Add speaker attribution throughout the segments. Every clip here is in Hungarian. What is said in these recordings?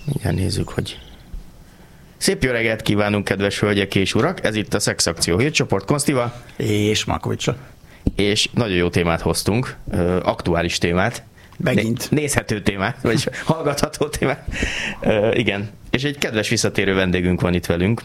Speaker 1: Igen, nézzük, hogy... Szép jó reggelt kívánunk, kedves hölgyek és urak! Ez itt a Szexakció hírcsoport Konsztival.
Speaker 2: És Markovicsal.
Speaker 1: És nagyon jó témát hoztunk, aktuális témát.
Speaker 2: Megint.
Speaker 1: Nézhető témát, vagy hallgatható témát. Igen. És egy kedves visszatérő vendégünk van itt velünk.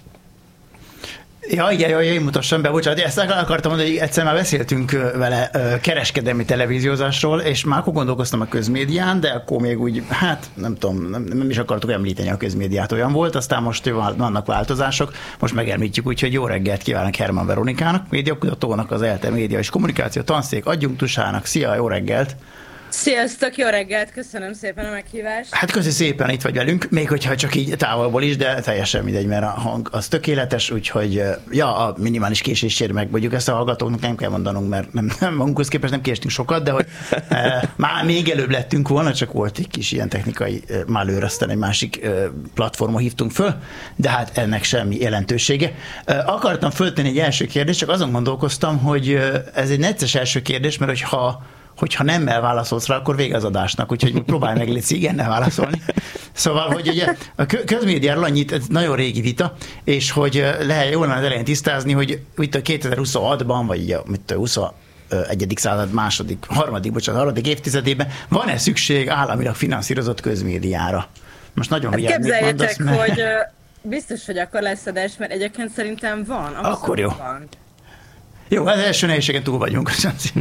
Speaker 2: Ja, igen, én mutassam be, bocsánat, ezt akartam mondani, hogy egyszer már beszéltünk vele kereskedelmi televíziózásról, és már akkor gondolkoztam a közmédián, de akkor még úgy, hát nem tudom, nem is akartuk említeni a közmédiát, olyan volt, aztán most vannak változások, most megemlítjük, úgyhogy jó reggelt kívánok Herman Veronikának, médiakutatónak, az ELTE Média és Kommunikáció Tanszék adjunktusának. Szia, jó reggelt!
Speaker 3: Sziasztok, jó reggelt, köszönöm szépen a meghívást.
Speaker 2: Hát köszi szépen, itt vagy velünk, még hogyha csak így távolból is, de teljesen mindegy, mert a hang az tökéletes, úgyhogy a minimális késésért meg vagyunk ezt a hallgatóknak, nem kell mondanunk, mert nem magunkhoz képest nem késtünk sokat, de hogy már még előbb lettünk volna, csak volt egy kis ilyen technikai malőr, aztán egy másik platformon hívtunk föl, de hát ennek semmi jelentősége. Akartam föltenni egy első kérdést, csak azon gondolkoztam, hogy ez egy necces első kérdés, mert hogyha nemmel válaszolsz rá, akkor vége az adásnak, úgyhogy próbálj meg légy igennel válaszolni. Szóval, hogy ugye a közmédiáról annyit, ez nagyon régi vita, és hogy lehet jól az elején tisztázni, hogy itt a 2026-ban, vagy a 21. század harmadik évtizedében van-e szükség államilag finanszírozott közmédiára? Most nagyon
Speaker 3: hát képzeljétek,
Speaker 2: mondasz,
Speaker 3: hogy biztos, hogy akkor lesz adás, mert egyébként szerintem van.
Speaker 2: Akkor jó.
Speaker 3: Van.
Speaker 2: Jó, az első nehézségen túl vagyunk.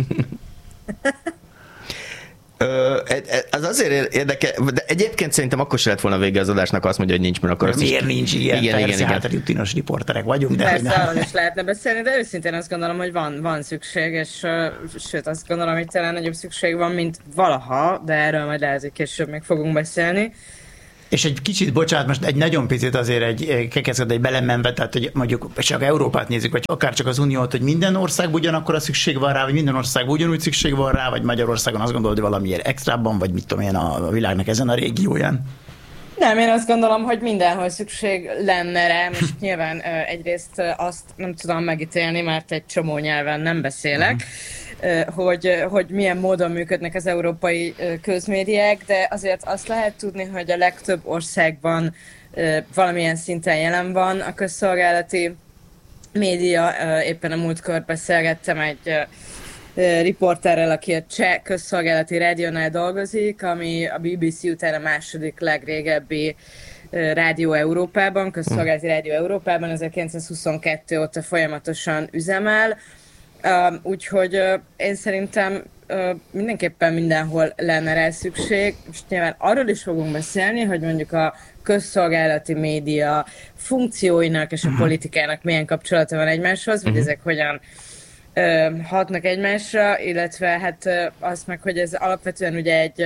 Speaker 1: Az azért érdekel, de egyébként szerintem akkor se lett volna vége az adásnak, azt mondja, hogy nincs, mert akkor azt
Speaker 2: miért
Speaker 1: is...
Speaker 2: nincs ilyen?
Speaker 1: Igen.
Speaker 2: Hát a rutinos riporterek vagyunk. De
Speaker 3: persze, arról is lehetne beszélni, de őszintén azt gondolom, hogy van szükség, és sőt azt gondolom, hogy talán nagyobb szükség van, mint valaha, de erről majd lehet, hogy később még fogunk beszélni.
Speaker 2: És egy kicsit, bocsánat, most egy nagyon picit azért egy belemenve, tehát hogy mondjuk csak Európát nézzük, vagy akár csak az Uniót, hogy minden országban ugyanakkor a szükség van rá, vagy minden országban ugyanúgy szükség van rá, vagy Magyarországon azt gondolod, hogy valamiért extrában, vagy mit tudom én a világnak ezen a régióján?
Speaker 3: Nem, én azt gondolom, hogy mindenhol szükség lenne rá. Most nyilván egyrészt azt nem tudom megítélni, mert egy csomó nyelven nem beszélek, hogy milyen módon működnek az európai közmédiák, de azért azt lehet tudni, hogy a legtöbb országban valamilyen szinten jelen van a közszolgálati média. Éppen a múltkor beszélgettem egy riporterrel, aki a cseh közszolgálati rádiónál dolgozik, ami a BBC után a második legrégebbi rádió Európában, közszolgálati rádió Európában, 1922 óta folyamatosan üzemel. Úgyhogy én szerintem mindenképpen mindenhol lenne rá szükség. Most nyilván arról is fogunk beszélni, hogy mondjuk a közszolgálati média funkcióinak és a politikának milyen kapcsolata van egymáshoz, vagy ezek hogyan hatnak egymásra, illetve hát azt meg, hogy ez alapvetően ugye egy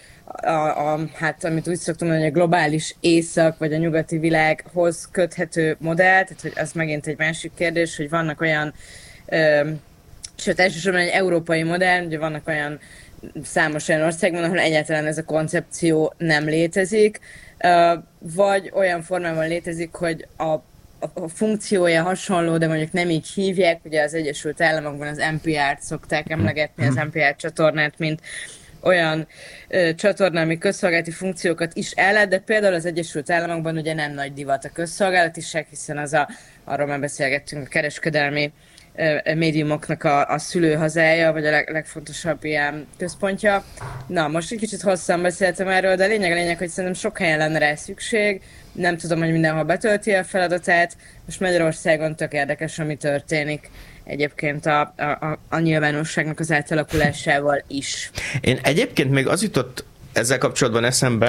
Speaker 3: hát amit úgy szoktam mondani, a globális észak vagy a nyugati világhoz köthető modell, tehát hogy az megint egy másik kérdés, hogy vannak olyan sőt, elsősorban egy európai modell, ugye vannak olyan számos olyan országban, ahol egyáltalán ez a koncepció nem létezik, vagy olyan formában létezik, hogy a funkciója hasonló, de mondjuk nem így hívják, ugye az Egyesült Államokban az NPR-t szokták emlegetni, az NPR csatornát, mint olyan csatorna, ami közszolgálati funkciókat is ellát, de például az Egyesült Államokban ugye nem nagy divat a közszolgálatiság, hiszen arról már beszélgettünk, a kereskedelmi médiumoknak a szülőhazája, vagy a legfontosabb ilyen központja. Na, most egy kicsit hosszan beszéltem erről, de a lényeg, hogy szerintem sok helyen lenne rá szükség. Nem tudom, hogy mindenhol betölti a feladatát. Most Magyarországon tök érdekes, ami történik egyébként a nyilvánosságnak az átalakulásával is.
Speaker 1: Én egyébként még az jutott ezzel kapcsolatban eszembe,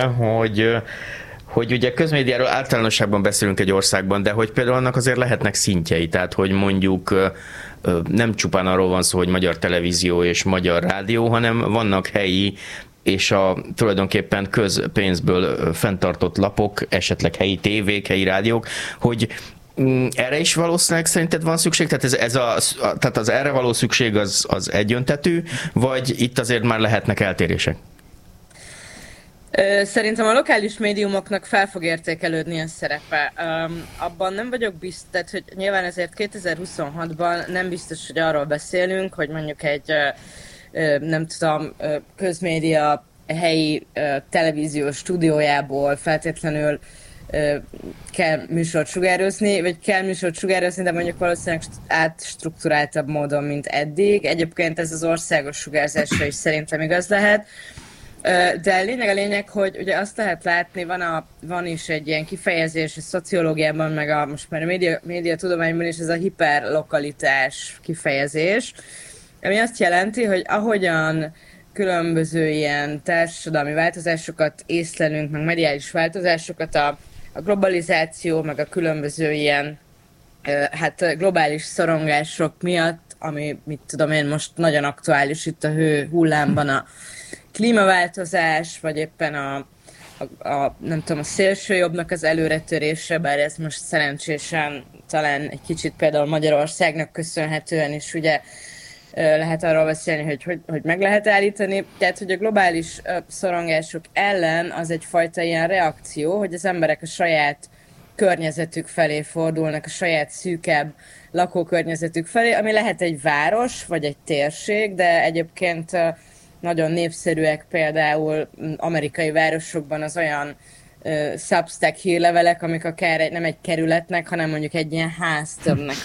Speaker 1: hogy ugye közmédiáról általánosságban beszélünk egy országban, de hogy például annak azért lehetnek szintjei, tehát hogy mondjuk nem csupán arról van szó, hogy magyar televízió és magyar rádió, hanem vannak helyi és tulajdonképpen közpénzből fenntartott lapok, esetleg helyi tévék, helyi rádiók, hogy erre is valószínűleg szerinted van szükség? Tehát, tehát az erre való szükség az egyöntetű, vagy itt azért már lehetnek eltérések?
Speaker 3: Szerintem a lokális médiumoknak fel fog értékelődni a szerepe. Abban nem vagyok biztos, hogy nyilván ezért 2026-ban nem biztos, hogy arról beszélünk, hogy mondjuk egy nem tudom, közmédia helyi televíziós stúdiójából feltétlenül kell műsort sugározni, vagy kell műsort sugározni, de mondjuk valószínűleg átstruktúráltabb módon, mint eddig. Egyébként ez az országos sugárzásra is szerintem igaz lehet. De a lényeg, hogy ugye azt lehet látni, van is egy ilyen kifejezés a szociológiában, meg most már a médiatudományban is, ez a hiperlokalitás kifejezés, ami azt jelenti, hogy ahogyan különböző ilyen társadalmi változásokat észlelünk, meg mediális változásokat, a globalizáció, meg a különböző ilyen globális szorongások miatt, ami, mit tudom én, most nagyon aktuális itt a hő hullámban, a klímaváltozás, vagy éppen nem tudom, a szélsőjobbnak az előretörése, bár ez most szerencsésen talán egy kicsit például Magyarországnak köszönhetően is ugye lehet arról beszélni, hogy meg lehet állítani. Tehát, hogy a globális szorongások ellen az egyfajta ilyen reakció, hogy az emberek a saját környezetük felé fordulnak, a saját szűkebb lakókörnyezetük felé, ami lehet egy város, vagy egy térség, de egyébként nagyon népszerűek például amerikai városokban az olyan Substack hírlevelek, amik akár nem egy kerületnek, hanem mondjuk egy ilyen háztömbnek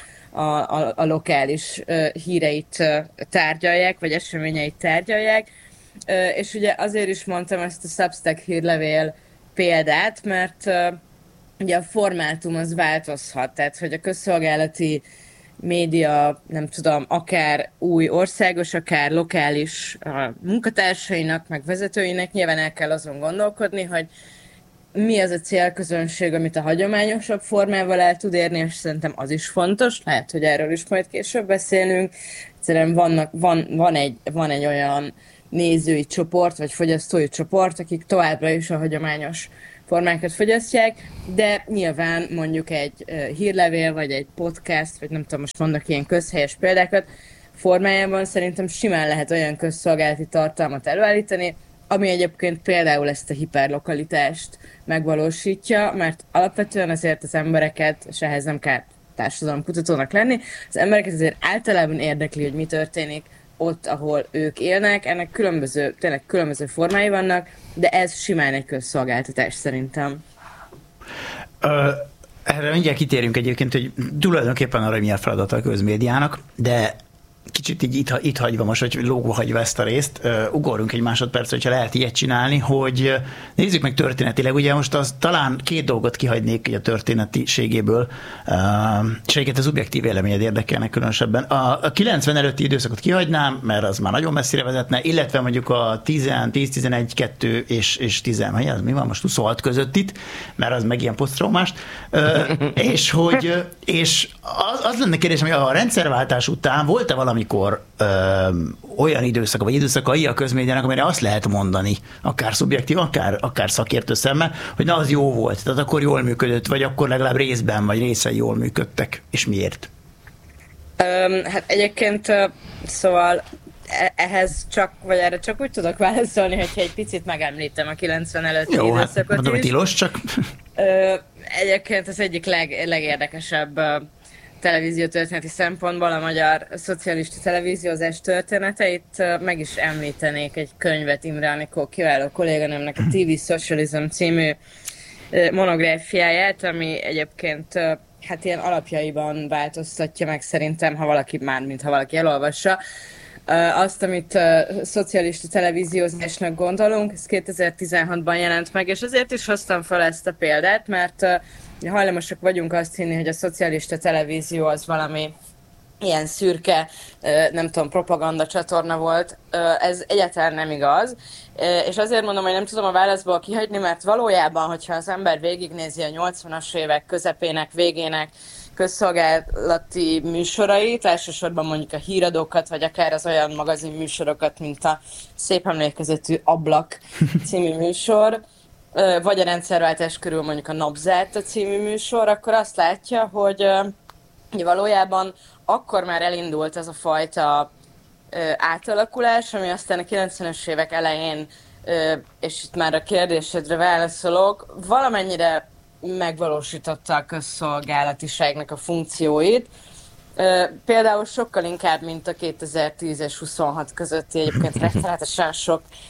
Speaker 3: a lokális híreit tárgyalják, vagy eseményeit tárgyalják. És ugye azért is mondtam ezt a Substack hírlevél példát, mert ugye a formátum az változhat, tehát hogy a közszolgálati média, nem tudom, akár új országos, akár lokális munkatársainak, meg vezetőinek nyilván el kell azon gondolkodni, hogy mi az a célközönség, amit a hagyományosabb formával el tud érni, és szerintem az is fontos, lehet, hogy erről is majd később beszélünk. Egyszerűen van egy olyan nézői csoport, vagy fogyasztói csoport, akik továbbra is a hagyományos formákat fogyasztják, de nyilván mondjuk egy hírlevél, vagy egy podcast, vagy nem tudom, most mondok ilyen közhelyes példákat, formájában szerintem simán lehet olyan közszolgálati tartalmat előállítani, ami egyébként például ezt a hiperlokalitást megvalósítja, mert alapvetően azért az embereket, és ehhez nem kell társadalomkutatónak lenni, az embereket azért általában érdekli, hogy mi történik ott, ahol ők élnek. Ennek tényleg különböző formái vannak, de ez simán egy közszolgáltatás szerintem.
Speaker 2: Erre mindjárt kitérünk egyébként, hogy tulajdonképpen arra milyen feladata a közmédiának, de kicsit így itt hagyva most, hogy lógva hagyva ezt a részt, ugorjunk egy másodperc, hogyha lehet ilyet csinálni, hogy nézzük meg történetileg. Ugye most az talán két dolgot kihagynék a történetiségéből, és egyébként az objektív véleményed érdekelnek különösebben. A 90 előtti időszakot kihagynám, mert az már nagyon messzire vezetne, illetve mondjuk a 10, 11, 2 és 10, mi van most 26 között itt, mert az meg ilyen posztraumás. És az lenne kérdésem, hogy a rendszerváltás után volt-e valamikor olyan időszaka, vagy időszakai a közmédiának, amire azt lehet mondani, akár szubjektív, akár szakértő szemmel, hogy na, az jó volt, tehát akkor jól működött, vagy akkor legalább részben, vagy részei jól működtek, és miért?
Speaker 3: Hát egyébként szóval ehhez erre csak úgy tudok válaszolni, hogyha egy picit megemlítem a 90 előtti időszakot
Speaker 2: hát, mondom,
Speaker 3: is.
Speaker 2: tilos, csak...
Speaker 3: Egyébként az egyik legérdekesebb televíziótörténeti szempontból a magyar szocialista televíziózás történeteit. Meg is említenék egy könyvet Imre Anikó kiváló kolléganőmnek, a TV Socialism című monográfiáját, ami egyébként hát ilyen alapjaiban változtatja meg szerintem, ha valaki elolvassa. Azt, amit szocialista televíziózásnak gondolunk, ez 2016-ban jelent meg, és azért is hoztam fel ezt a példát, mert hajlamosak vagyunk azt hinni, hogy a szocialista televízió az valami ilyen szürke, nem tudom, propaganda csatorna volt. Ez egyáltalán nem igaz. És azért mondom, hogy nem tudom a válaszból kihagyni, mert valójában, hogyha az ember végignézi a 80-as évek közepének, végének közszolgálati műsorait, elsősorban mondjuk a híradókat, vagy akár az olyan magazin műsorokat, mint a szép emlékezetű Ablak című műsor, vagy a rendszerváltás körül mondjuk a Napzárt című műsor, akkor azt látja, hogy valójában akkor már elindult ez a fajta átalakulás, ami aztán a 90-es évek elején, és itt már a kérdésedre válaszolok, valamennyire megvalósította a közszolgálatiságnak a funkcióit. Például sokkal inkább, mint a 2010 és 26 közötti egyébként rettenetesen sok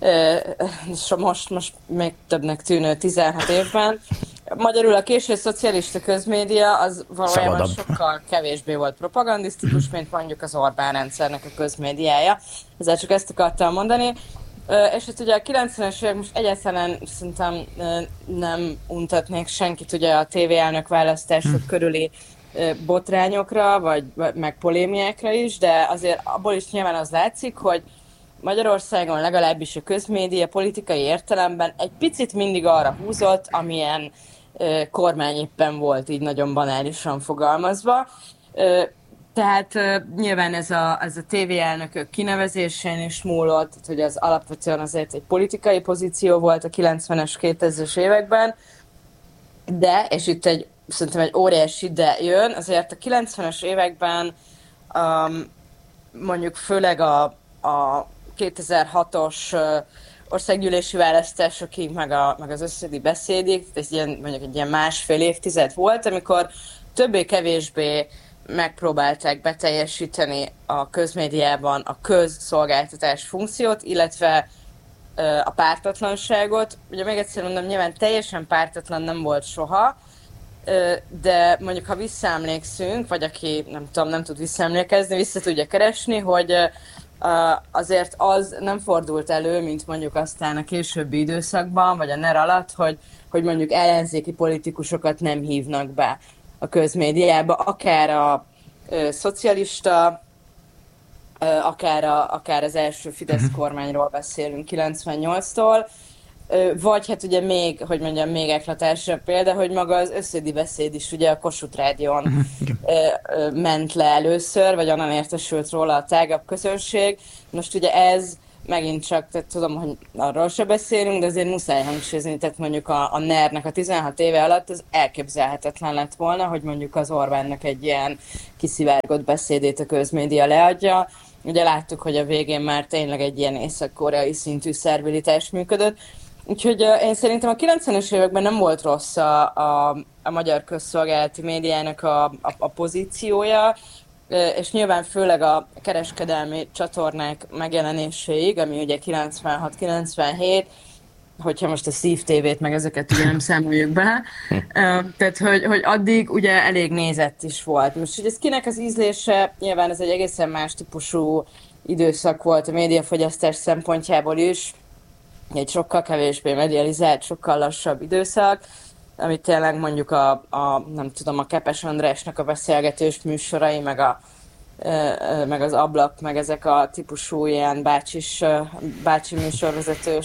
Speaker 3: és most még többnek tűnő 16 évben. Magyarul a késő szocialista közmédia az valójában sokkal kevésbé volt propagandisztikus, mint mondjuk az Orbán rendszernek a közmédiája. Ezzel csak ezt akartam mondani. És hát ugye a 90-es évek most egyáltalán szerintem nem untatnék senkit ugye a tévéelnök választások körüli botrányokra, vagy meg polémiákra is, de azért abból is nyilván az látszik, hogy Magyarországon legalábbis a közmédia politikai értelemben egy picit mindig arra húzott, amilyen kormány éppen volt, így nagyon banálisan fogalmazva. Tehát nyilván ez a tévéelnökök kinevezésén is múlott, tehát, hogy az alapvetően azért egy politikai pozíció volt a 90-es, 2000-es években, de, és itt szerintem egy óriási de jön, azért a 90-es években mondjuk főleg a 2006-os országgyűlési választásokig, meg az összödi beszédig, ez mondjuk egy ilyen másfél évtized volt, amikor többé-kevésbé megpróbálták beteljesíteni a közmédiában a közszolgáltatás funkciót, illetve a pártatlanságot. Ugye még egyszer mondom, nyilván teljesen pártatlan nem volt soha, de mondjuk ha visszaemlékszünk, vagy aki nem tud visszaemlékezni, vissza tudja keresni, hogy azért az nem fordult elő, mint mondjuk aztán a későbbi időszakban, vagy a NER alatt, hogy mondjuk ellenzéki politikusokat nem hívnak be a közmédiába, akár a szocialista, akár az első Fidesz kormányról beszélünk 98-tól, vagy hát ugye még eklatásabb példa, hogy maga az összödi beszéd is ugye a Kossuth Rádión ment le először, vagy onnan értesült róla a tágabb közönség. Most ugye ez megint csak, tehát tudom, hogy arról se beszélünk, de azért muszáj hangsúlyozni, tehát mondjuk a NER-nek a 16 éve alatt az elképzelhetetlen lett volna, hogy mondjuk az Orbánnak egy ilyen kiszivárgott beszédét a közmédia leadja. Ugye láttuk, hogy a végén már tényleg egy ilyen észak-koreai szintű szervilitás működött. Úgyhogy én szerintem a 90-es években nem volt rossz a magyar közszolgálati médiának a pozíciója, és nyilván főleg a kereskedelmi csatornák megjelenéséig, ami ugye 96-97, hogyha most a Szív TV-t meg ezeket ugye nem számoljuk be, tehát hogy addig ugye elég nézett is volt. Most hogy ez kinek az ízlése, nyilván ez egy egészen más típusú időszak volt a médiafogyasztás szempontjából is, egy sokkal kevésbé medializált, sokkal lassabb időszak, amit tényleg mondjuk a Kepes Andrásnak a beszélgetős műsorai, meg az Ablak, meg ezek a típusú ilyen bácsi műsorvezetős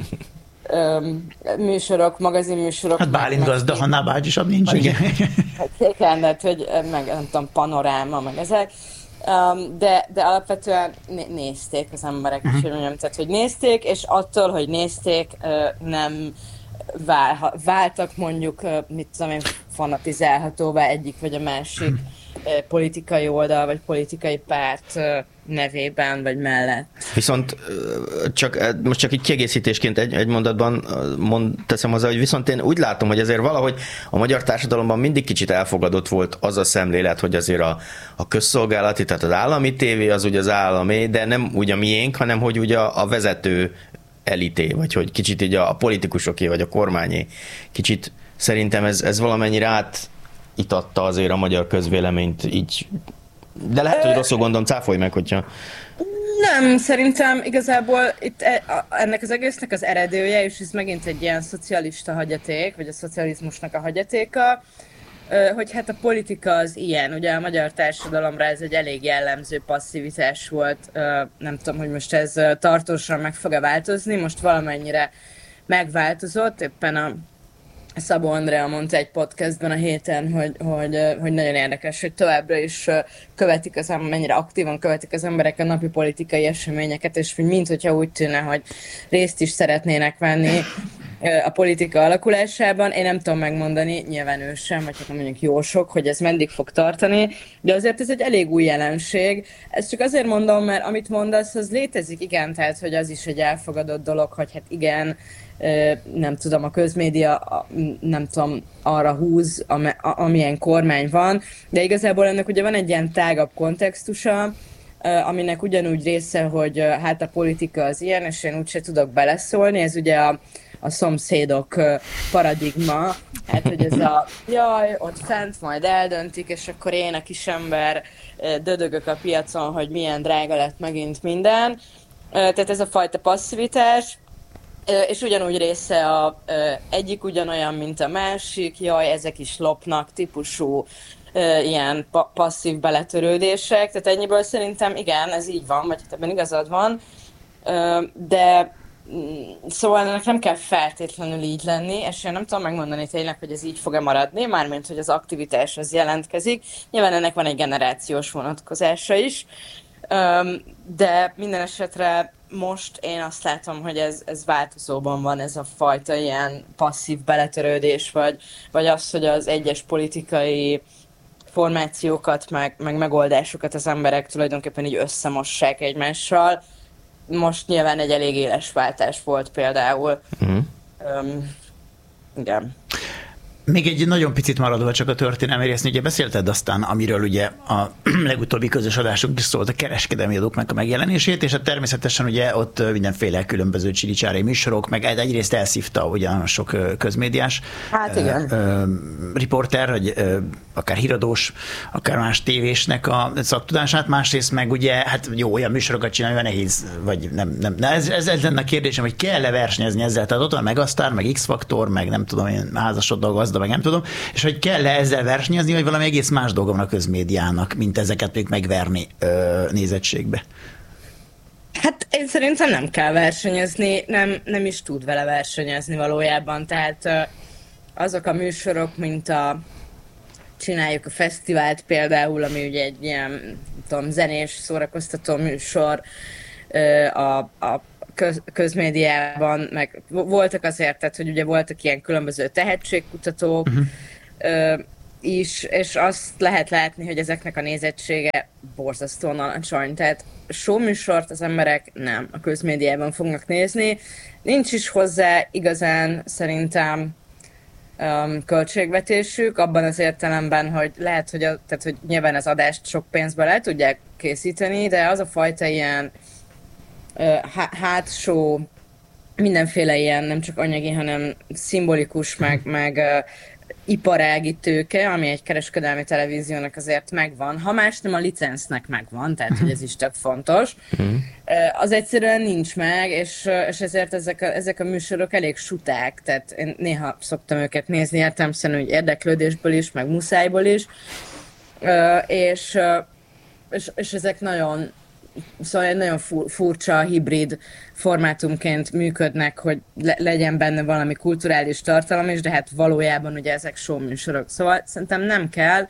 Speaker 3: műsorok, magazinműsorok.
Speaker 2: Hát Bálint gazda, annál bácsisabb nincs. Igen,
Speaker 3: hát, hogy meg nem tudom, Panoráma, meg ezek. De alapvetően nézték az emberek, és mondjam, tehát, hogy nézték, és attól, hogy nézték, nem váltak mondjuk, mit tudom én, fanatizálhatóvá egyik vagy a másik politikai oldal, vagy politikai párt nevében, vagy mellett.
Speaker 1: Viszont most csak így kiegészítésként egy mondatban teszem hozzá, hogy viszont én úgy látom, hogy azért valahogy a magyar társadalomban mindig kicsit elfogadott volt az a szemlélet, hogy azért a közszolgálati, tehát az állami tévé az ugye az állami, de nem úgy a miénk, hanem hogy ugye a vezető elité, vagy hogy kicsit így a politikusoké, vagy a kormányé. Kicsit szerintem ez valamennyire átitatta azért a magyar közvéleményt így. De lehet, hogy rosszul gondolom, cáfolj meg, hogyha...
Speaker 3: Nem, szerintem igazából itt ennek az egésznek az eredője, és ez megint egy ilyen szocialista hagyaték, vagy a szocializmusnak a hagyatéka, hogy hát a politika az ilyen. Ugye a magyar társadalomra ez egy elég jellemző passzivitás volt. Nem tudom, hogy most ez tartósan meg fog-e változni, most valamennyire megváltozott, éppen a Szabó Andrea mondta egy podcastban a héten, hogy nagyon érdekes, hogy továbbra is mennyire aktívan követik az emberek a napi politikai eseményeket, és minthogyha úgy tűnne, hogy részt is szeretnének venni a politika alakulásában. Én nem tudom megmondani, nyilván ő sem, vagy hát mondjuk jó sok, hogy ez meddig fog tartani, de azért ez egy elég új jelenség. Ezt csak azért mondom, mert amit mondasz, az létezik, igen, tehát hogy az is egy elfogadott dolog, hogy hát igen, nem tudom, a közmédia nem tudom, arra húz, amilyen kormány van, de igazából ennek ugye van egy ilyen tágabb kontextusa, aminek ugyanúgy része, hogy hát a politika az ilyen, és én úgyse tudok beleszólni, ez ugye a szomszédok paradigma, hát hogy ez a jaj, ott fent majd eldöntik, és akkor én a kisember dödögök a piacon, hogy milyen drága lett megint minden. Tehát ez a fajta passzivitás, és ugyanúgy része egyik ugyanolyan, mint a másik, jaj, ezek is lopnak típusú ilyen passzív beletörődések, tehát ennyiből szerintem igen, ez így van, vagy ebben igazad van, de szóval ennek nem kell feltétlenül így lenni, és én nem tudom megmondani tényleg, hogy ez így fog-e maradni, mármint, hogy az aktivitás az jelentkezik. Nyilván ennek van egy generációs vonatkozása is, de minden esetre most én azt látom, hogy ez változóban van, ez a fajta ilyen passzív beletörődés, vagy az, hogy az egyes politikai formációkat, meg megoldásokat az emberek tulajdonképpen így összemossák egymással. Most nyilván egy elég éles váltás volt például. Igen.
Speaker 2: Még egy nagyon picit maradva csak a történelmi részni, ugye beszélted aztán, amiről ugye a legutóbbi közös adásunk is szólt, a kereskedelmi adóknak a megjelenését, és hát természetesen ugye ott mindenféle különböző csili-csárai műsorok, meg egyrészt elszívta ugyan sok közmédiás riporter, vagy akár híradós, akár más tévésnek a szaktudását, másrészt meg ugye, hát jó, olyan műsorokat csinálni, olyan nehéz, vagy nem. Ez lenne a kérdésem, hogy kell-e versenyezni ezzel, tehát ott van Megasztár, meg X-faktor, meg nem tudom, én házasodó gazda, meg nem tudom, és hogy kell-e ezzel versenyezni, vagy valami egész más dolga van a közmédiának, mint ezeket még megverni nézettségbe?
Speaker 3: Hát én szerintem nem kell versenyezni, nem is tud vele versenyezni valójában, tehát azok a műsorok, mint csináljuk a fesztivált például, ami ugye egy ilyen, tudom, zenés, szórakoztató műsor a közmédiában, meg voltak azért, tehát, hogy ugye voltak ilyen különböző tehetségkutatók is, és azt lehet látni, hogy ezeknek a nézettsége borzasztóan alacsony. Tehát showműsort az emberek nem a közmédiában fognak nézni. Nincs is hozzá igazán szerintem költségvetésük, abban az értelemben, hogy lehet, hogy, tehát, hogy nyilván az adást sok pénzbe le tudják készíteni, de az a fajta ilyen hátsó, mindenféle ilyen, nem csak anyagi, hanem szimbolikus, meg iparági tőke, ami egy kereskedelmi televíziónak azért megvan. Ha más nem, a licensznek megvan, tehát hogy ez is tök fontos. Az egyszerűen nincs meg, és ezért ezek a műsorok elég suták, tehát én néha szoktam őket nézni, értelemszerűen úgy érdeklődésből is, meg muszájból is, és ezek nagyon, szóval egy nagyon furcsa, hibrid formátumként működnek, hogy legyen benne valami kulturális tartalom is, de hát valójában ugye ezek showműsorok. Szóval szerintem nem kell.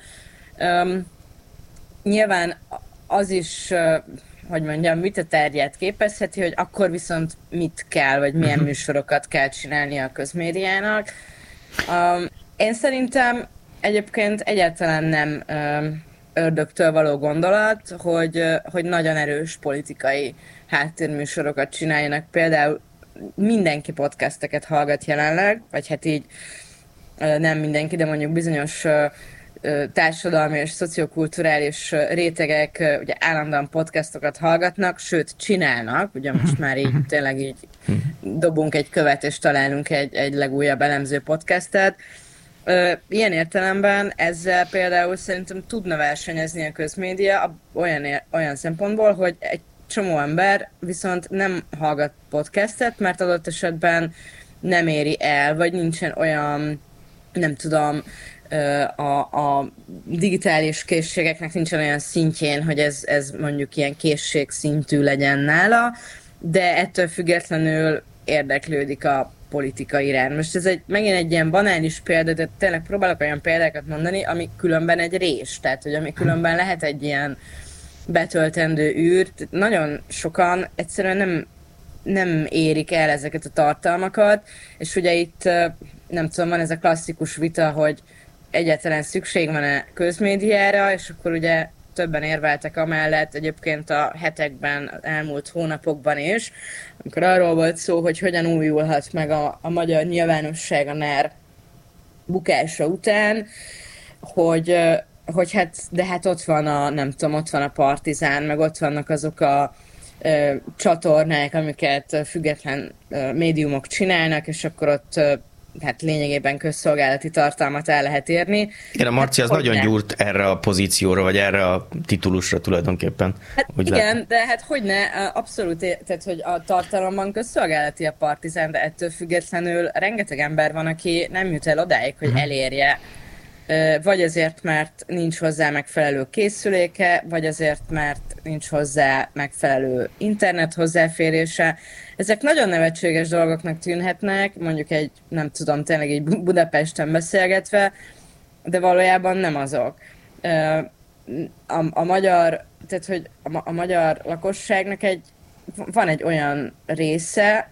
Speaker 3: Nyilván az is, hogy mondjam, vitatárgyát képezheti, hogy akkor viszont mit kell, vagy milyen műsorokat kell csinálni a közmédiának. Én szerintem egyébként egyáltalán nem ördögtől való gondolat, hogy nagyon erős politikai háttérműsorokat csináljanak. Például mindenki podcasteket hallgat jelenleg, vagy hát így nem mindenki, de mondjuk bizonyos társadalmi és szociokulturális rétegek ugye állandóan podcastokat hallgatnak, sőt csinálnak, ugye most már így tényleg így dobunk egy követ és találunk egy legújabb elemző podcastet. Ilyen értelemben ezzel például szerintem tudna versenyezni a közmédia olyan szempontból, hogy egy csomó ember viszont nem hallgat podcastet, mert adott esetben nem éri el, vagy nincsen olyan, nem tudom, a digitális készségeknek nincsen olyan szintjén, hogy ez mondjuk ilyen készségszintű legyen nála, de ettől függetlenül érdeklődik a politika iránt. Most ez megint egy ilyen banális példa, de tényleg próbálok olyan példákat mondani, ami különben egy rés, tehát hogy ami különben lehet egy ilyen betöltendő űr. Nagyon sokan egyszerűen nem érik el ezeket a tartalmakat, és ugye itt nem tudom, van ez a klasszikus vita, hogy egyáltalán szükség van-e közmédiára, és akkor ugye többen érveltek amellett egyébként a hetekben, az elmúlt hónapokban is, amikor arról volt szó, hogy hogyan újulhat meg a magyar nyilvánosság a NER bukása után, hogy hogy hát, de hát ott van nem tudom, ott van a Partizán, meg ott vannak azok a csatornák, amiket független médiumok csinálnak, és akkor ott hát lényegében közszolgálati tartalmat el lehet érni.
Speaker 1: Igen, a Marci az nagyon gyúrt erre a pozícióra, vagy erre a titulusra tulajdonképpen.
Speaker 3: Hát igen, de hát hogyne, abszolút, tehát hogy a tartalomban közszolgálati a Partizán, de ettől függetlenül rengeteg ember van, aki nem jut el odáig, hogy elérje. Vagy azért, mert nincs hozzá megfelelő készüléke, vagy azért, mert nincs hozzá megfelelő internet hozzáférése. Ezek nagyon nevetséges dolgoknak tűnhetnek, mondjuk nem tudom, tényleg egy Budapesten beszélgetve, de valójában nem azok. A magyar, tehát hogy a magyar lakosságnak van egy olyan része,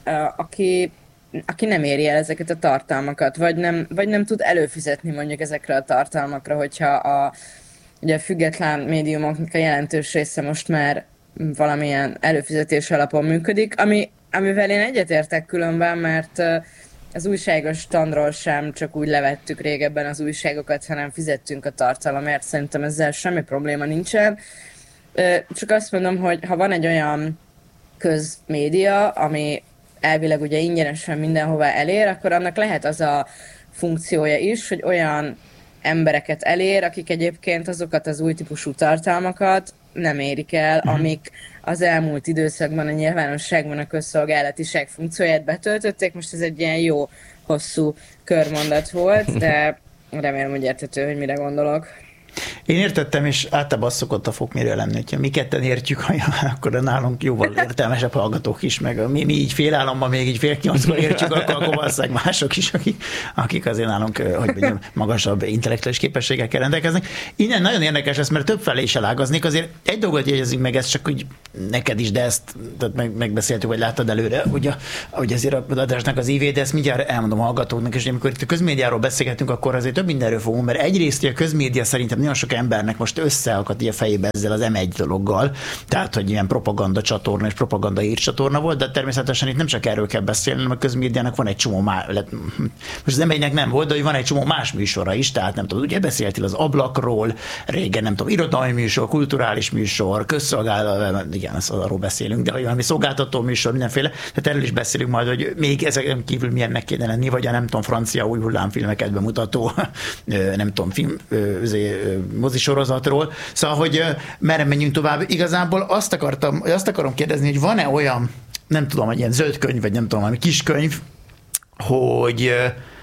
Speaker 3: aki nem éri el ezeket a tartalmakat, vagy nem tud előfizetni mondjuk ezekre a tartalmakra, hogyha ugye a független médiumoknak a jelentős része most már valamilyen előfizetés alapon működik, amivel én egyetértek különben, mert az újságos standról sem csak úgy levettük régebben az újságokat, hanem fizettünk a tartalomért, szerintem ezzel semmi probléma nincsen. Csak azt mondom, hogy ha van egy olyan közmédia, ami elvileg ugye ingyenesen mindenhova elér, akkor annak lehet az a funkciója is, hogy olyan embereket elér, akik egyébként azokat az új típusú tartalmakat nem érik el, amik az elmúlt időszakban a nyilvánosságban a közszolgálatiság funkcióját betöltötték. Most ez egy ilyen jó, hosszú körmondat volt, de remélem, hogy érthető, hogy mire gondolok.
Speaker 2: Én értettem, és általában az szokott a fokmérő lenni, hogyha mi ketten értjük, akkor nálunk jóval értelmesebb hallgatók is, meg mi így fél államban, még így fél 8-kor értjük, akkor valószínűleg mások is, akik azért nálunk, hogy mondjam, magasabb intellektuális képességekkel rendelkeznek. Innen nagyon érdekes ez, mert többfelé is elágaznék, azért egy dolgot jegyezünk meg, ez csak úgy neked is, de ezt megbeszéltük, vagy láttad előre, hogy azért a adásnak az ívé, de ezt mindjárt elmondom a hallgatóknak, és amikor itt a közmédiáról beszélgetünk, akkor azért több mindenről fogunk, mert egyrészt a közmédia szerintem nagyon sok embernek most összeakadt a fejébe ezzel az M1 dologgal, tehát, hogy ilyen propaganda csatorna és propaganda hírcsatorna volt, de természetesen itt nem csak erről kell beszélni, hanem a közmédiának van egy csomó most az M1-nek nem volt, de hogy van egy csomó más műsora is, tehát nem tudom, ugye beszéltél az Ablakról, régen nem tudom, irodalmi műsor, kulturális műsor, közszolgálat, igen, arról beszélünk, de hogy valami szolgáltató műsor, mindenféle, tehát erről is beszélünk majd, hogy még ezeken kívül milyennek kéne lenni, vagy a nem tudom, francia új hullámfilmeket bemutató, nem tudom, mozisorozatról. Szóval, hogy merre menjünk tovább. Igazából azt akarom kérdezni, hogy van-e olyan, nem tudom, egy ilyen zöld könyv, vagy nem tudom, valami kis könyv, hogy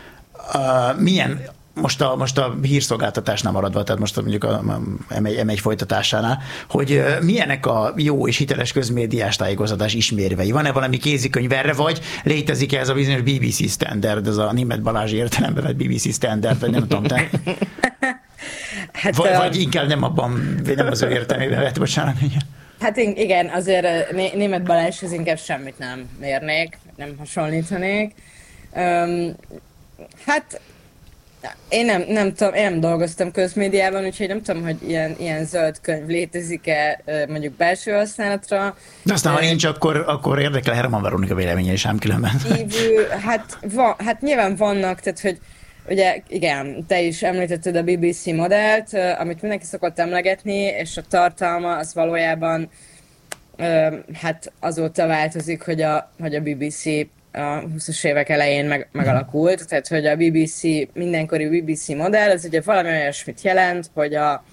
Speaker 2: milyen, most a hírszolgáltatásnál maradva, tehát most mondjuk a M1 folytatásánál, hogy milyenek a jó és hiteles közmédiás tájékoztatás ismérvei? Van-e valami kézikönyv erre, vagy létezik-e ez a bizonyos BBC standard, ez a Németh Balázs értelemben vett BBC standard, vagy nem tudom, te? Hát, vagy inkább nem az ő értelmében vett, bocsánat.
Speaker 3: Hát igen, azért Németh Balázshoz inkább semmit nem mérnék, nem hasonlítanék. Hát én nem tudom, én nem dolgoztam közmédiában, úgyhogy nem tudom, hogy ilyen zöld könyv létezik-e mondjuk belső használatra.
Speaker 2: De aztán, ha nincs, akkor érdekel Herman Veronika véleménye is, ám különben.
Speaker 3: Hát nyilván vannak, tehát hogy ugye igen, te is említetted a BBC modellt, amit mindenki szokott emlegetni, és a tartalma az valójában hát azóta változik, hogy a BBC a 20-as évek elején megalakult, tehát hogy a BBC, mindenkori BBC modell, az ugye valami olyasmit jelent, hogy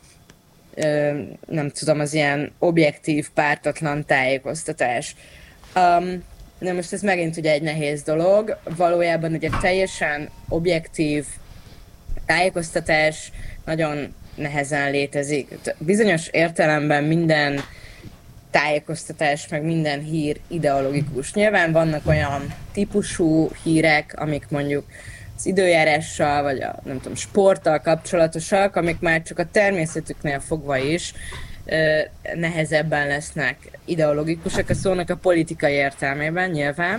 Speaker 3: nem tudom, az ilyen objektív, pártatlan tájékoztatás. De most ez megint ugye egy nehéz dolog, valójában ugye teljesen objektív tájékoztatás nagyon nehezen létezik. Bizonyos értelemben minden tájékoztatás, meg minden hír ideológikus. Nyilván vannak olyan típusú hírek, amik mondjuk az időjárással, vagy a nem tudom, sporttal kapcsolatosak, amik már csak a természetüknél fogva is nehezebben lesznek ideológikusak a szónak a politikai értelmében nyilván.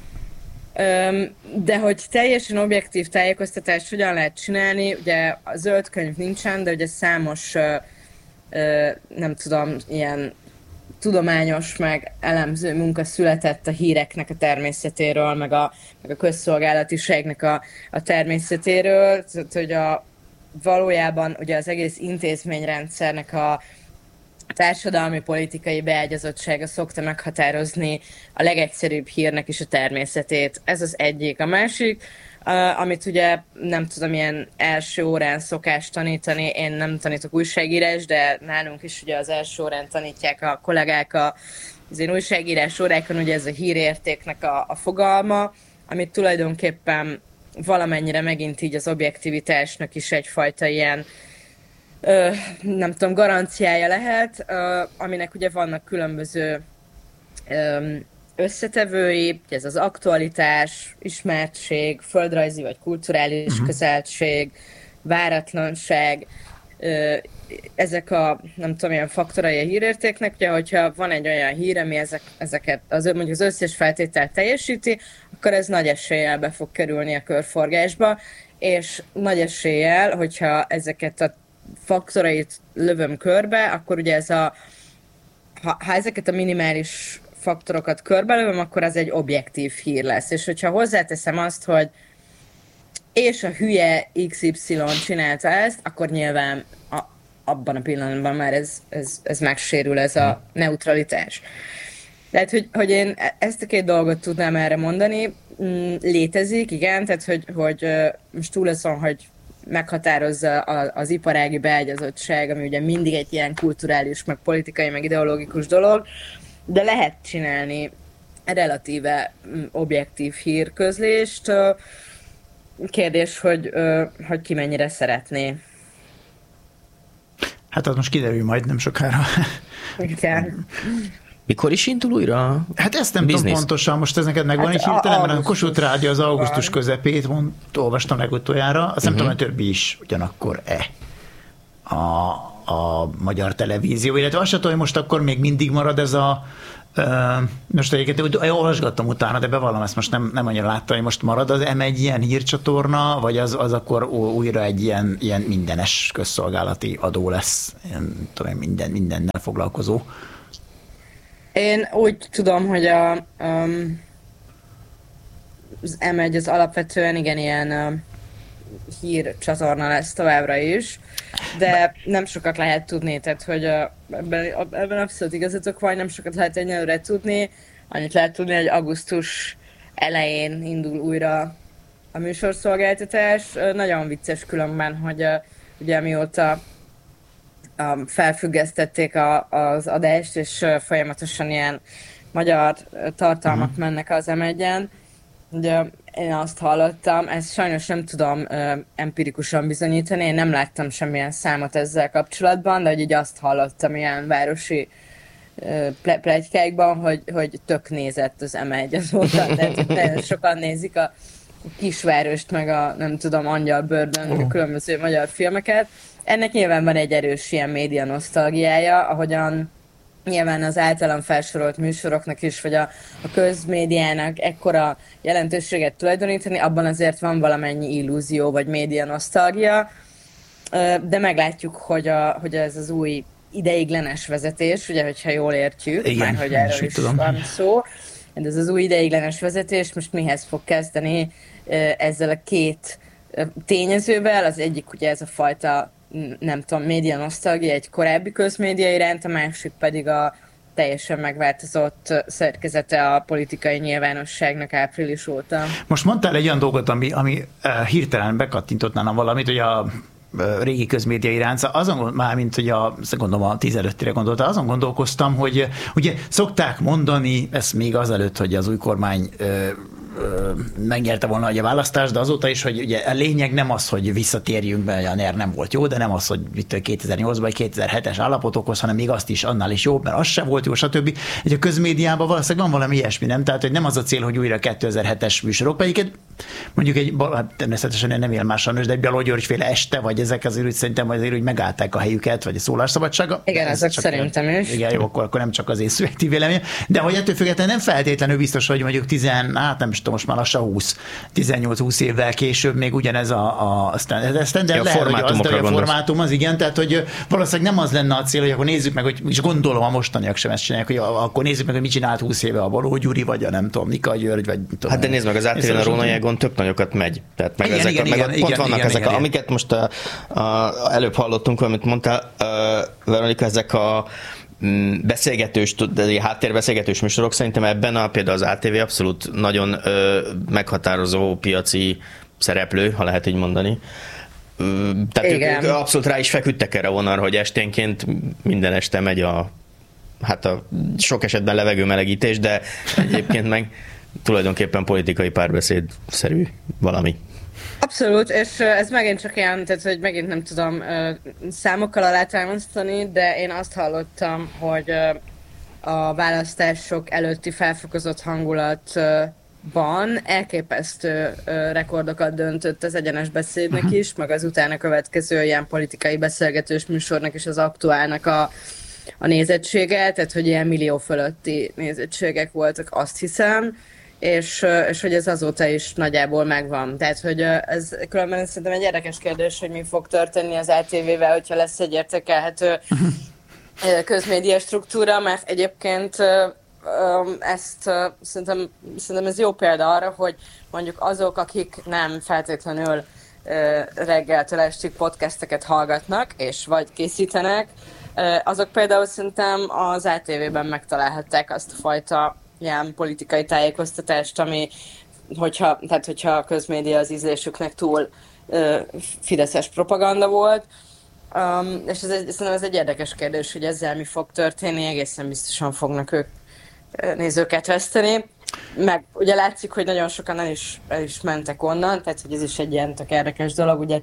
Speaker 3: De hogy teljesen objektív tájékoztatást hogyan lehet csinálni, ugye a zöld könyv nincsen, de ugye számos nem tudom, ilyen tudományos, meg elemző munka született a híreknek a természetéről, meg a közszolgálatiságnak a természetéről, tehát hogy valójában ugye az egész intézményrendszernek a társadalmi politikai beágyazottsága szokta meghatározni a legegyszerűbb hírnek is a természetét. Ez az egyik. A másik, amit ugye nem tudom, ilyen első órán szokás tanítani, én nem tanítok újságírás, de nálunk is ugye az első órán tanítják a kollégák az én újságírás órákon, ugye ez a hírértéknek a fogalma, amit tulajdonképpen valamennyire megint így az objektivitásnak is egyfajta ilyen nem tudom, garanciája lehet, aminek ugye vannak különböző összetevői, ez az aktualitás, ismertség, földrajzi vagy kulturális közeltség, váratlanság, ezek a, nem tudom, ilyen faktorai a hírértéknek, ugye, hogyha van egy olyan hír, ami ezeket mondjuk az összes feltételt teljesíti, akkor ez nagy eséllyel be fog kerülni a körforgásba, és nagy eséllyel, hogyha ezeket a faktorait lövöm körbe, akkor ugye ez ha ezeket a minimális faktorokat körbelövöm, akkor az egy objektív hír lesz. És hogyha hozzáteszem azt, hogy és a hülye XY csinálta ezt, akkor nyilván abban a pillanatban már ez megsérül, ez a neutralitás. Tehát, hogy én ezt a két dolgot tudnám erre mondani, létezik, igen, tehát, hogy most túl azon, hogy meghatározza az iparági beágyazottság, ami ugye mindig egy ilyen kulturális, meg politikai, meg ideológikus dolog, de lehet csinálni relatíve objektív hírközlést. Kérdés, hogy ki mennyire szeretné.
Speaker 2: Hát az most kiderül majd nem sokára.
Speaker 3: Igen.
Speaker 1: Mikor is indul újra?
Speaker 2: Hát ezt nem tudom pontosan, most ez neked megvan egy hirtelen, mert a Kossuth Rádió az augusztus közepét, olvastam legutoljára, azt nem tudom, hogy többi is ugyanakkor-e a magyar televízió, illetve azt sem tudom, hogy most akkor még mindig marad ez most egyébként olvasgattam utána, de bevallom, ezt most nem annyira láttam, hogy most marad az M1 ilyen hírcsatorna, vagy az akkor újra egy ilyen mindenes közszolgálati adó lesz, ilyen, tudom, mindennel foglalkozó.
Speaker 3: Én úgy tudom, hogy az M1 az alapvetően igen ilyen hírcsatorna lesz továbbra is, de nem sokat lehet tudni, tehát hogy ebben abszolút igazatok van, nem sokat lehet egyelőre tudni, annyit lehet tudni, hogy augusztus elején indul újra a műsorszolgáltatás. Nagyon vicces különben, hogy ugye mióta felfüggesztették az adást, és folyamatosan ilyen magyar tartalmak mennek az M1-en. Ugye én azt hallottam, ezt sajnos nem tudom empirikusan bizonyítani, én nem láttam semmilyen számot ezzel kapcsolatban, de hogy így azt hallottam ilyen városi pletykákban, hogy tök nézett az M1 azóta, tehát nagyon sokan nézik a Kisvárost, meg a nem tudom, Angyalbördön, a különböző magyar filmeket. Ennek nyilván van egy erős ilyen média nosztalgiája, ahogyan nyilván az általam felsorolt műsoroknak is, vagy a közmédiának ekkora jelentőséget tulajdonítani, abban azért van valamennyi illúzió, vagy média nosztalgia, de meglátjuk, hogy ez az új ideiglenes vezetés, ugye, hogyha jól értjük, igen, már hogy erről is van szó, de ez az új ideiglenes vezetés most mihez fog kezdeni ezzel a két tényezővel, az egyik ugye ez a fajta nem tudom, média nosztalgia egy korábbi közmédia iránt, a másik pedig a teljesen megváltozott szerkezete a politikai nyilvánosságnak április óta.
Speaker 2: Most mondtál egy olyan dolgot, ami hirtelen bekattintott nálam valamit, hogy a régi közmédia iránt, azon már, mint hogy gondolom a 15-re gondolta, azon gondolkoztam, hogy ugye szokták mondani, ezt még azelőtt, hogy az új kormány megnyerte volna a választást, de azóta is, hogy ugye a lényeg nem az, hogy visszatérjünk, mert a NER nem volt jó, de nem az, hogy 2008-ban vagy 2007-es állapotokhoz, hanem még azt is annál is jobb, mert az sem volt jó, stb. Egy a közmédiában valószínűleg van valami ilyesmi, nem? Tehát, hogy nem az a cél, hogy újra 2007-es műsorok, pedig mondjuk természetesen nem él más sajnos, de egy Balogh György-féle este, vagy ezek azért úgy szerintem azért úgy megállták a helyüket, vagy a szólásszabadsága.
Speaker 3: Igen, ezek szerintem is.
Speaker 2: Igen, jó, akkor nem csak az én szubjektív vélemény, de hogy ettől függetlenül nem feltétlenül biztos, hogy mondjuk most már lassan 18-20 évvel később még ugyanez a standard formátum az, igen, tehát hogy valószínűleg nem az lenne a cél, hogy akkor nézzük meg, hogy is gondolom a mostaniak sem ezt csinálják, hogy akkor nézzük meg, hogy mit csinált 20 éve a Balogh Gyuri, vagy a nem tudom, Nika György, vagy tudom.
Speaker 1: Hát de nézd meg, az áttérően a Róna Egon tök nagyokat megy. Tehát meg
Speaker 2: Igen,
Speaker 1: pont vannak ezek, amiket most előbb hallottunk, amit mondtál, Veronika, ezek a beszélgetős, háttérbeszélgetős műsorok, szerintem ebben például az ATV abszolút nagyon meghatározó piaci szereplő, ha lehet így mondani. Tehát ők abszolút rá is feküdtek erre vonalra, hogy esténként minden este megy a sok esetben levegőmelegítés, de egyébként meg tulajdonképpen politikai párbeszéd-szerű valami.
Speaker 3: Abszolút, és ez megint csak ilyen, tehát hogy megint nem tudom számokkal alátámasztani, de én azt hallottam, hogy a választások előtti felfokozott hangulatban elképesztő rekordokat döntött az egyenes beszédnek is, meg az utána következő ilyen politikai beszélgetős műsornak és az aktuálnak a nézettsége, tehát hogy ilyen millió fölötti nézettségek voltak, azt hiszem, és hogy ez azóta is nagyjából megvan. Tehát, hogy ez különben szerintem egy érdekes kérdés, hogy mi fog történni az ATV-vel, hogyha lesz egy értékelhető közmédia struktúra, mert egyébként ezt szerintem ez jó példa arra, hogy mondjuk azok, akik nem feltétlenül reggeltől estig podcasteket hallgatnak, és vagy készítenek, azok például szerintem az ATV-ben megtalálhatták azt a fajta ilyen politikai tájékoztatást, ami, hogyha a közmédia az ízlésüknek túl fideszes propaganda volt. És szerintem ez egy érdekes kérdés, hogy ezzel mi fog történni, egészen biztosan fognak ők nézőket veszteni. Meg ugye látszik, hogy nagyon sokan el is mentek onnan, tehát hogy ez is egy ilyen tök érdekes dolog. Ugye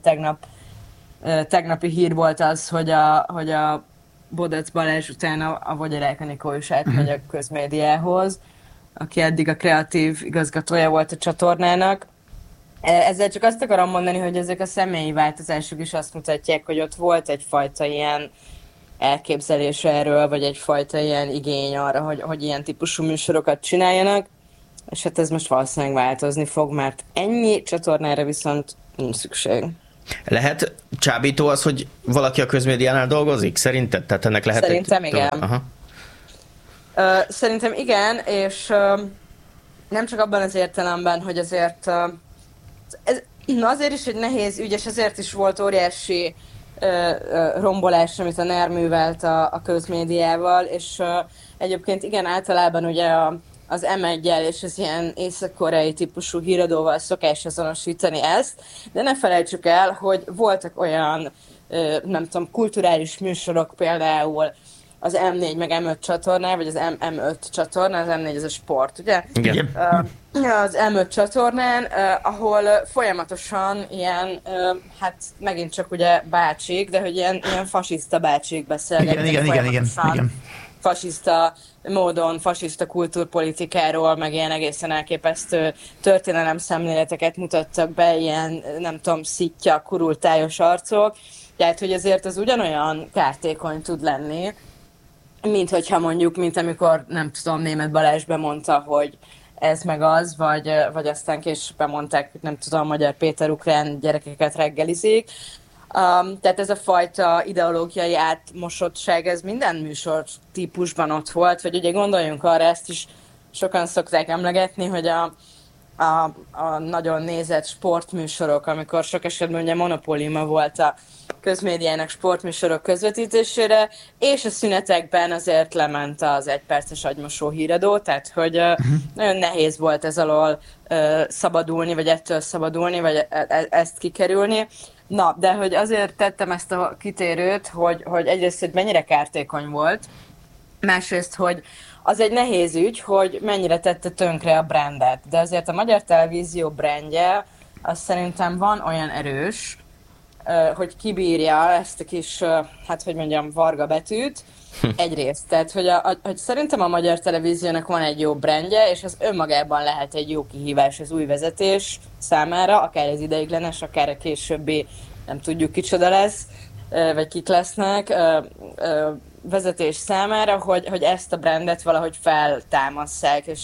Speaker 3: tegnapi hír volt az, hogy a Bodec Balázs után a Vogyarák Anikó is átmegy a közmédiához, aki eddig a kreatív igazgatója volt a csatornának. Ezzel csak azt akarom mondani, hogy ezek a személyi változások is azt mutatják, hogy ott volt egyfajta ilyen elképzelés erről, vagy egyfajta ilyen igény arra, hogy ilyen típusú műsorokat csináljanak, és hát ez most valószínűleg változni fog, mert ennyi csatornára viszont nincs szükség.
Speaker 1: Lehet csábító az, hogy valaki a közmédiánál dolgozik? Szerinted? Tehát ennek lehet
Speaker 3: Szerintem igen. Aha. Szerintem igen, és nem csak abban az értelemben, hogy azért ez azért is egy nehéz ügy, és ezért is volt óriási rombolás, amit a NER művelt a közmédiával, és egyébként igen, általában ugye az M1-jel és az ilyen észak-koreai típusú híradóval szokás azonosítani ezt, de ne felejtsük el, hogy voltak olyan, nem tudom, kulturális műsorok például az M4 meg M5 csatornán, vagy az M5 csatornán, az M4 az a sport, ugye?
Speaker 1: Igen.
Speaker 3: Az M5 csatornán, ahol folyamatosan ilyen, hát megint csak ugye bácsik, de hogy ilyen fasiszta bácsik beszélgetnek.
Speaker 2: Igen.
Speaker 3: Fasiszta módon, fasiszta kultúrpolitikáról, meg ilyen egészen elképesztő történelem szemléleteket mutattak be, ilyen, nem tudom, szitja, kurultályos arcok. Tehát, hogy azért az ugyanolyan kártékony tud lenni, mint hogyha mondjuk, mint amikor, nem tudom, Németh Balázs bemondta, hogy ez meg az, vagy aztán később bemondták, hogy nem tudom, Magyar Péter ukrán gyerekeket reggelizik. Tehát ez a fajta ideológiai átmosottság, ez minden műsor típusban ott volt, vagy ugye gondoljunk arra, ezt is sokan szokták emlegetni, hogy a nagyon nézett sportműsorok, amikor sok esetben ugye monopóliuma volt a közmédiának sportműsorok közvetítésére, és a szünetekben azért lement az egyperces agymosó híradó, tehát hogy nagyon nehéz volt ez alól szabadulni, vagy ettől szabadulni, vagy ezt kikerülni. Na, de hogy azért tettem ezt a kitérőt, hogy egyrészt, hogy mennyire kártékony volt, másrészt, hogy az egy nehéz ügy, hogy mennyire tette tönkre a brandet, de azért a Magyar Televízió brandje, az szerintem van olyan erős, hogy kibírja ezt a kis, hát hogy mondjam, varga betűt, egyrészt. Tehát, hogy szerintem a Magyar Televíziónak van egy jó brandje, és az önmagában lehet egy jó kihívás az új vezetés számára, akár az ideiglenes, akár a későbbi, nem tudjuk kicsoda lesz, vagy kik lesznek, vezetés számára, hogy ezt a brandet valahogy feltámasszák, és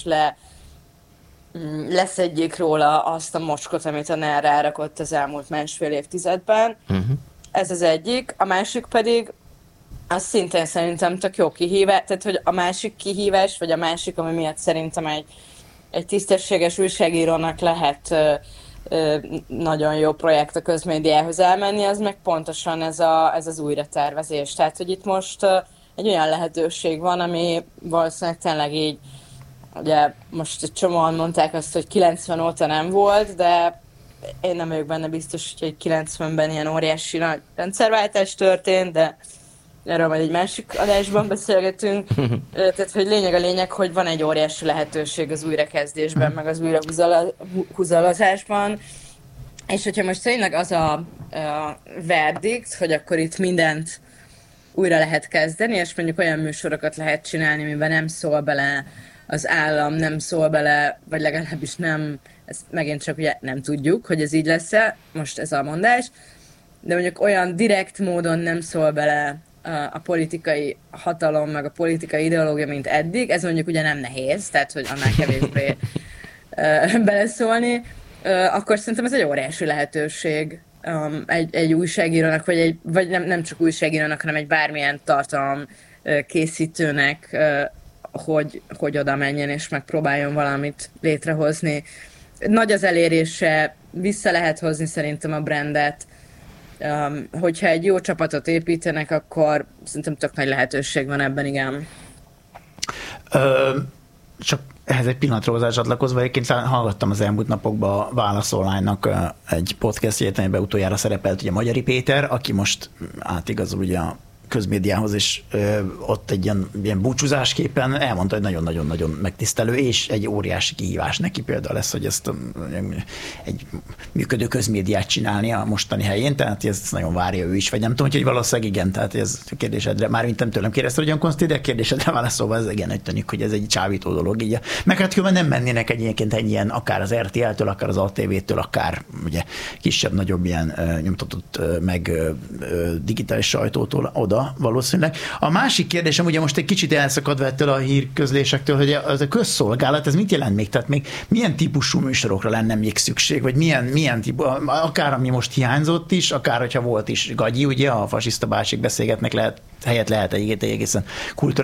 Speaker 3: leszedjék róla azt a mocskot, amit a NER rárakott az elmúlt másfél évtizedben. Ez az egyik. A másik pedig, az szintén szerintem tök jó kihívás, tehát hogy a másik kihívás, vagy a másik, ami miatt szerintem egy tisztességes újságírónak lehet nagyon jó projekt a közmédiához elmenni, az meg pontosan ez az újratervezés. Tehát, hogy itt most egy olyan lehetőség van, ami valószínűleg tényleg így, ugye most egy csomóan mondták azt, hogy 90 óta nem volt, de én nem vagyok benne biztos, hogy 90-ben ilyen óriási nagy rendszerváltás történt, de erről majd egy másik adásban beszélgetünk. Tehát, hogy lényeg, hogy van egy óriási lehetőség az újrakezdésben, meg az újrahúzalazásban. És hogyha most tényleg az a verdikt, hogy akkor itt mindent újra lehet kezdeni, és mondjuk olyan műsorokat lehet csinálni, amiben nem szól bele az állam, nem szól bele, vagy legalábbis nem, ezt megint csak ugye nem tudjuk, hogy ez így lesz-e, most ez a mondás, de mondjuk olyan direkt módon nem szól bele a politikai hatalom, meg a politikai ideológia, mint eddig, ez mondjuk ugye nem nehéz, tehát hogy annál kevésbé beleszólni, akkor szerintem ez egy óriási lehetőség egy újságírónak, vagy nem csak újságírónak, hanem egy bármilyen tartalom készítőnek, hogy oda menjen és megpróbáljon valamit létrehozni. Nagy az elérése, vissza lehet hozni szerintem a brandet. Hogyha egy jó csapatot építenek, akkor szerintem tök nagy lehetőség van ebben, igen.
Speaker 2: Csak ehhez egy pillanatra hozzácsatlakozva, egyébként hallgattam az elmúlt napokban a Válasz Online-nak egy podcastjét, amiben utoljára szerepelt ugye Magyari Péter, aki most átigazol ugye a közmédiához, és ott egy ilyen búcsúzásképpen elmondta, hogy nagyon-nagyon-nagyon megtisztelő, és egy óriási kihívás neki például lesz, hogy ezt egy működő közmédiát csinálni a mostani helyén, tehát ezt nagyon várja ő is, vagy nem tudom, hogy valószínűleg igen, tehát ez a kérdésedre, már mint nem tőlem kérdezte, hogy olyan konszti, de a kérdésedre válaszolva ez igen, hogy tűnik, hogy ez egy csábító dolog. Így. Meg hát különben nem mennének egy ilyen akár az RTL-től, akár az ATV-től, akár ugye kisebb-nagyobb ilyen nyomtatott meg digitális sajtótól oda valószínűleg. A másik kérdésem, ugye most egy kicsit elszakadva ettől a hírközlésektől, hogy az a közszolgálat, ez mit jelent még? Tehát még milyen típusú műsorokra lenne még szükség, vagy milyen típusú, akár ami most hiányzott is, akár hogyha volt is Gagyi, ugye a fasiszta bácsik beszélgetnek, helyett lehet egy egészen kulturális